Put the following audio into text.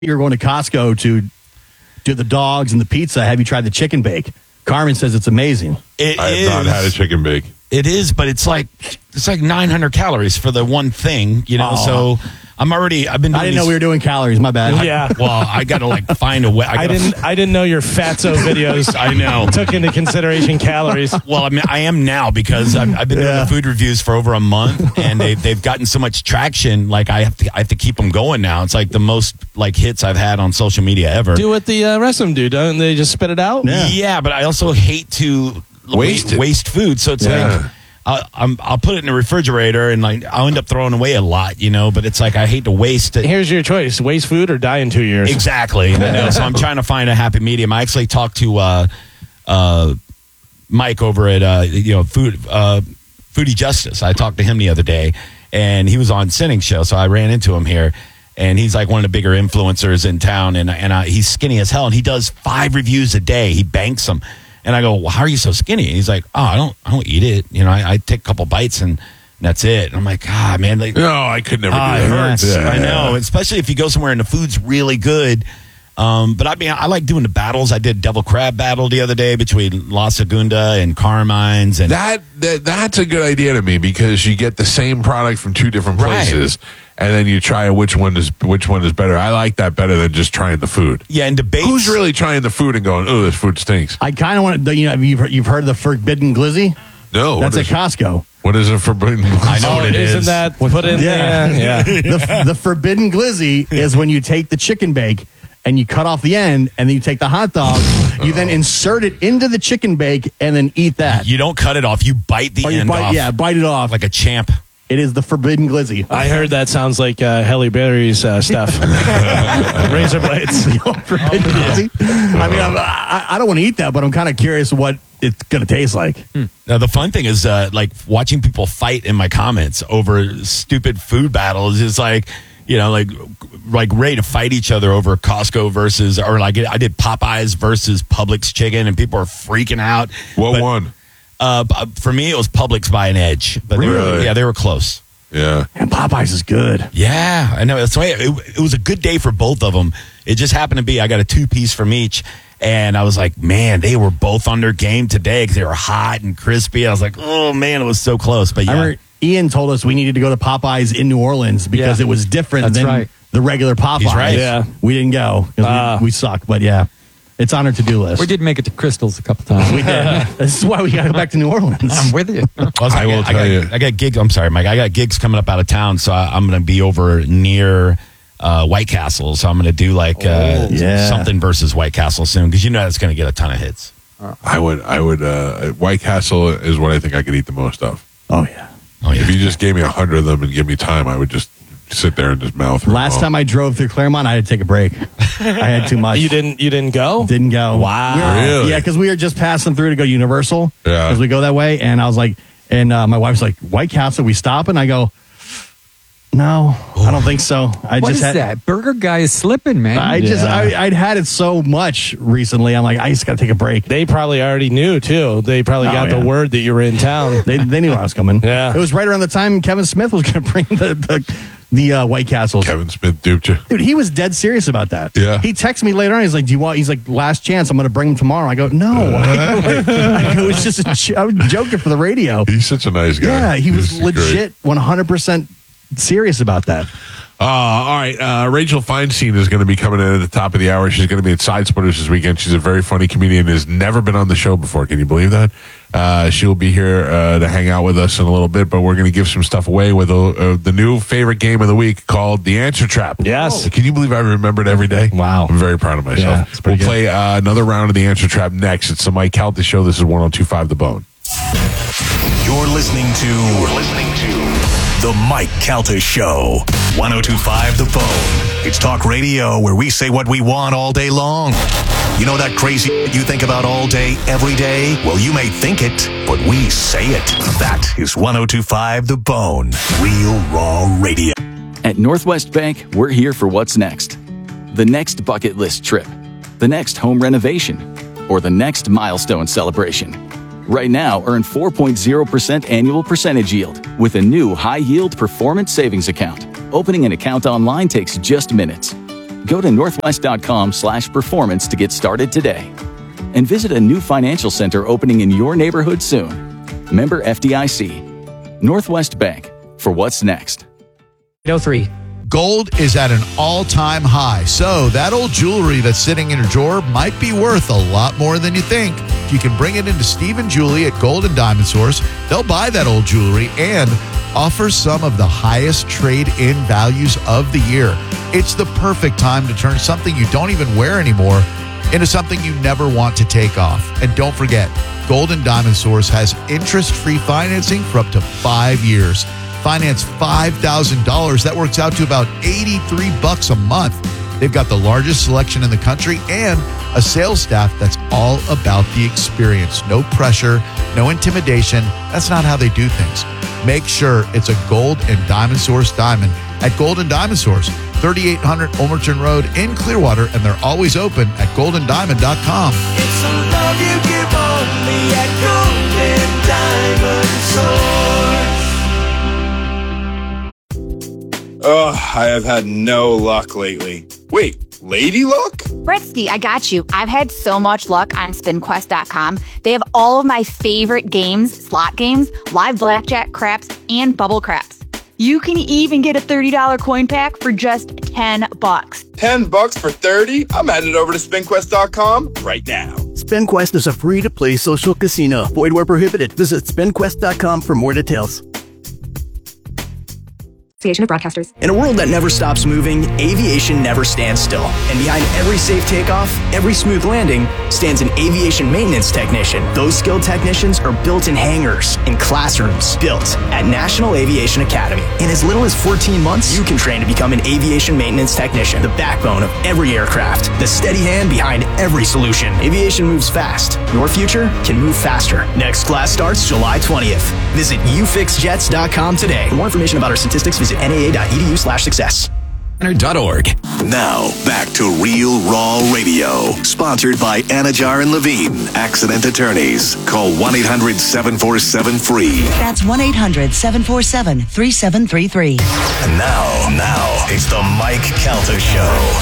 You're going to Costco to do the dogs and the pizza. Have you tried the chicken bake? Carmen says it's amazing. I have not had a chicken bake. It is, but it's like 900 calories for the one thing, So I've been doing I didn't know we were doing calories. My bad. Yeah. Well, I got to find a way. I didn't know your fatso videos. I know. Took into consideration calories. Well, I mean, I am now because I've been doing the food reviews for over a month, and they've gotten so much traction. Like I have to keep them going now. It's like the most hits I've had on social media ever. Do what the rest of them do, don't they? Just spit it out. Yeah, but I also hate to waste food. So it's like. I'll put it in the refrigerator and I'll end up throwing away a lot, But it's like I hate to waste it. Here's your choice: waste food or die in 2 years. Exactly. I know. So I'm trying to find a happy medium. I actually talked to Mike over at Foodie Justice. I talked to him the other day, and he was on Sinning's show. So I ran into him here, and he's like one of the bigger influencers in town, and he's skinny as hell, and he does 5 reviews a day. He banks them. And I go, well, how are you so skinny? And he's like, I don't eat it. I take a couple bites and that's it. And I'm like, man. No, I could never do that. It hurts. Yeah. I know. Especially if you go somewhere and the food's really good. But I like doing the battles. I did Devil Crab battle the other day between La Segunda and Carmine's. And that's a good idea to me because you get the same product from 2 different places. Right. And then you try which one is better. I like that better than just trying the food. Yeah, and debates. Who's really trying the food and going, oh, this food stinks? I kind of want to, you've heard of the Forbidden Glizzy? No. That's at Costco. What is a Forbidden Glizzy? I know what it is. Isn't that put in there? Yeah. The Forbidden Glizzy is when you take the chicken bake and you cut off the end, and then you take the hot dog, you then insert it into the chicken bake, and then eat that. You don't cut it off. You bite the end off. Yeah, bite it off. Like a champ. It is the Forbidden Glizzy. I heard that sounds like Halle Berry's stuff. Razor blades. Forbidden Glizzy. I mean, I don't want to eat that, but I'm kind of curious what it's going to taste like. Now, the fun thing is watching people fight in my comments over stupid food battles is like ready to fight each other over Costco versus, or I did Popeyes versus Publix chicken, and people are freaking out. What won? For me, it was Publix by an edge. But really? They were close. Yeah. And Popeyes is good. Yeah, I know. That's why it was a good day for both of them. It just happened to be I got a 2-piece from each, and I was like, man, they were both on their game today because they were hot and crispy. I was like, oh, man, it was so close. But yeah. I remember Ian told us we needed to go to Popeyes in New Orleans because it was different than the regular Popeyes. He's right. Yeah. We didn't go because we suck, but yeah. It's on our to-do list. We did make it to Crystals a couple times. We did. This is why we got to go back to New Orleans. I'm with you. I will tell you. I got gigs. I'm sorry, Mike. I got gigs coming up out of town, so I'm going to be over near White Castle. So I'm going to do something versus White Castle soon because that's going to get a ton of hits. I would. White Castle is what I think I could eat the most of. Oh yeah. If you just gave me 100 of them and give me time, I would just sit there and just mouth. Last time I drove through Claremont, I had to take a break. I had too much. You didn't go? Didn't go. Wow. Really? Yeah, because we were just passing through to go Universal. Yeah. Because we go that way, and I was like, and my wife's like, White Castle, we stopping? I go, no, I don't think so. What is that? Burger guy is slipping, man. I'd had it so much recently. I'm like, I just got to take a break. They probably already knew, too. They probably got the word that you were in town. They knew I was coming. Yeah. It was right around the time Kevin Smith was going to bring the White Castles. Kevin Smith duped you. Dude, he was dead serious about that. Yeah. He texted me later on. He's like, do you want, he's like, last chance. I'm going to bring him tomorrow. I go, no. I go, it's just I was joking for the radio. He's such a nice guy. Yeah, he was legit 100% serious about that. All right. Rachel Feinstein is going to be coming in at the top of the hour. She's going to be at Side Splitters this weekend. She's a very funny comedian. Has never been on the show before. Can you believe that? She'll be here to hang out with us in a little bit, but we're going to give some stuff away with the new favorite game of the week called The Answer Trap. Yes. Can you believe I remember it every day? Wow. I'm very proud of myself. Yeah, we'll play another round of The Answer Trap next. It's the Mike Calta Show. This is 102.5 The Bone. You're listening to The Mike Calta Show. 102.5 The Bone. It's talk radio where we say what we want all day long. You know that crazy you think about all day, every day? Well, you may think it, but we say it. That is 102.5 The Bone. Real raw radio. At Northwest Bank, we're here for what's next. The next bucket list trip, the next home renovation, or the next milestone celebration. Right now, earn 4.0% annual percentage yield with a new high-yield performance savings account. Opening an account online takes just minutes. Go to northwest.com/performance to get started today. And visit a new financial center opening in your neighborhood soon. Member FDIC. Northwest Bank, for what's next. 03. Gold is at an all-time high, so that old jewelry that's sitting in your drawer might be worth a lot more than you think. If you can bring it into Steve and Julie at Gold and Diamond Source, they'll buy that old jewelry and offer some of the highest trade-in values of the year. It's the perfect time to turn something you don't even wear anymore into something you never want to take off. And don't forget, Gold and Diamond Source has interest-free financing for up to 5 years. Finance $5,000. That works out to about $83 a month. They've got the largest selection in the country and a sales staff that's all about the experience. No pressure, no intimidation. That's not how they do things. Make sure it's a Gold and Diamond Source diamond at Gold and Diamond Source, 3800 Ulmerton Road in Clearwater, and they're always open at goldendiamond.com. It's a love you give only at Gold and Diamond Source. Ugh, I have had no luck lately. Wait, lady luck? Britsky, I got you. I've had so much luck on SpinQuest.com. They have all of my favorite games, slot games, live blackjack, craps, and bubble craps. You can even get a $30 coin pack for just $10. $10 for 30? I'm headed over to SpinQuest.com right now. SpinQuest is a free-to-play social casino. Void where prohibited. Visit SpinQuest.com for more details. Association of Broadcasters. In a world that never stops moving, aviation never stands still. And behind every safe takeoff, every smooth landing, stands an aviation maintenance technician. Those skilled technicians are built in hangars, in classrooms, built at National Aviation Academy. In as little as 14 months, you can train to become an aviation maintenance technician, the backbone of every aircraft, the steady hand behind every solution. Aviation moves fast. Your future can move faster. Next class starts July 20th. Visit ufixjets.com today. For more information about our statistics, visit naa.edu/success. .org. Now, back to Real Raw Radio. Sponsored by Anajar and Levine, accident attorneys. Call 1-800-747-FREE. That's 1-800-747-3733. And now, it's the Mike Calta Show.